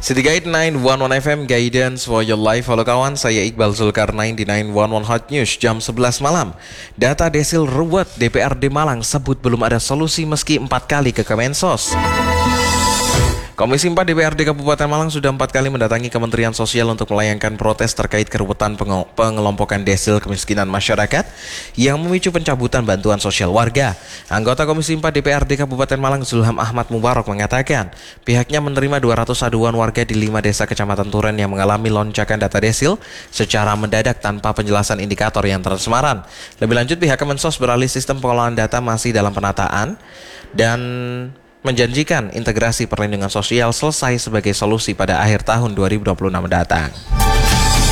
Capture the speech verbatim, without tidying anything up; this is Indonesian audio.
City Guide sembilan satu satu F M, Guidance for your life. Halo kawan, saya Iqbal Zulkarnain di sembilan satu satu Hot News jam sebelas malam. Data Desil ruwet, D P R D Malang sebut belum ada solusi meski empat kali ke Kemensos. Komisi empat D P R D Kabupaten Malang sudah empat kali mendatangi Kementerian Sosial untuk melayangkan protes terkait keruwetan pengelompokan desil kemiskinan masyarakat yang memicu pencabutan bantuan sosial warga. Anggota Komisi empat D P R D Kabupaten Malang Zulham Ahmad Mubarok mengatakan pihaknya menerima dua ratus aduan warga di lima desa Kecamatan Turen yang mengalami lonjakan data desil secara mendadak tanpa penjelasan indikator yang transparan. Lebih lanjut, pihak Kemensos beralih sistem pengolahan data masih dalam penataan dan menjanjikan integrasi perlindungan sosial selesai sebagai solusi pada akhir tahun dua ribu dua puluh enam mendatang.